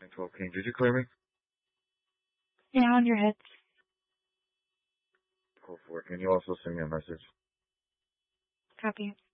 912 King, did you clear me? Yeah, on your head. Cool for it. Can you also send me a message? Copy.